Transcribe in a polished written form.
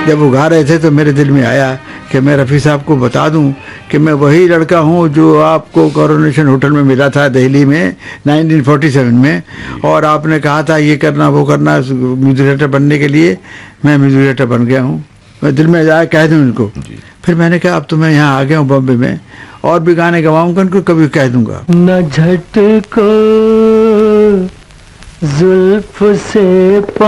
जब वो गा रहे थे तो मेरे दिल में आया कि मैं रफ़ी साहब को बता दूं कि मैं वही लड़का हूं जो आपको कोरोनेशन होटल में मिला था दिल्ली में 1947 में, और आपने कहा था ये करना वो करना म्यूजिक डायरेक्टर बनने के लिए। मैं म्यूजिक डायरेक्टर बन गया हूँ। मैं दिल में जाए कह दूँ इनको। फिर मैंने कहा अब तो मैं यहाँ आ गया हूँ बॉम्बे में, और भी गाने गवाऊंगा उनको, कभी कह दूंगा। न झटको जुल्फ से